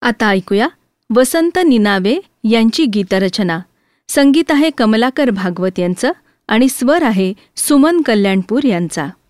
आता ऐकूया वसंत निनावे यांची गीतरचना. संगीत आहे कमलाकर भागवत यांचं आणि स्वर आहे सुमन कल्याणपूर यांचा.